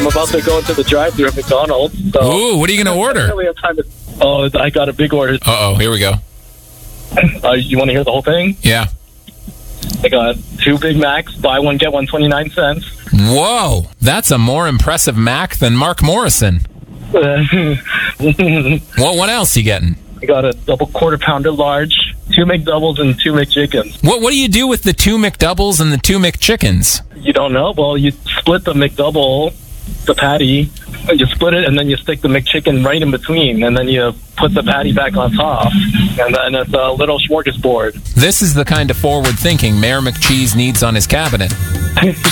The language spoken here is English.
about to go into the drive-thru at McDonald's. So Ooh, what are you going to order? I really have time to... Oh, I got a big order. Uh-oh, here we go. You want to hear the whole thing? Yeah. I got 2 Big Macs, buy one, get one, 29 cents. Whoa, that's a more impressive Mac than Mark Morrison. What else you getting? I got a double quarter-pounder large, 2 McDoubles, and 2 McChickens. What do you do with the 2 McDoubles and the 2 McChickens? You don't know? Well, you split the McDouble, the patty, you split it, and then you stick the McChicken right in between, and then you put the patty back on top, and then it's a little smorgasbord. This is the kind of forward thinking Mayor McCheese needs on his cabinet.